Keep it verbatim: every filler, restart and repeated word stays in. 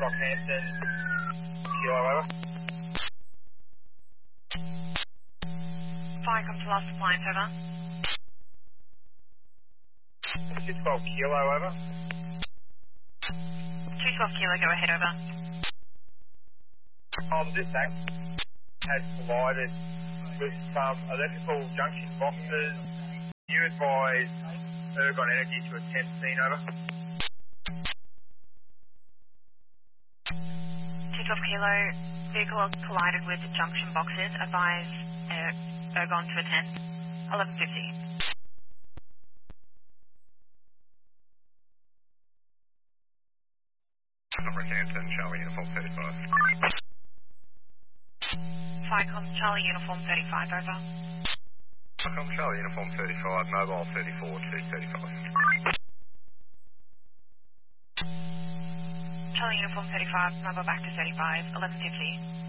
Rockhampton, Kilo over. Fire come to last appliance, over. two twelve Kilo over. two twelve Kilo, go ahead, over. Um, this act has collided with some electrical junction boxes. You advise Ergon Energy to attend scene, over. two twelve Kilo, vehicle collided with junction boxes. Advise uh, Ergon to attend. eleven fifty. Rockhampton, Charlie Uniform thirty-five. Firecom, Charlie Uniform thirty-five, over. Rockhampton, Charlie Uniform thirty-five, Mobile thirty-four, two thirty-five. Charlie Uniform thirty-five, mobile back to thirty-five, eleven fifty.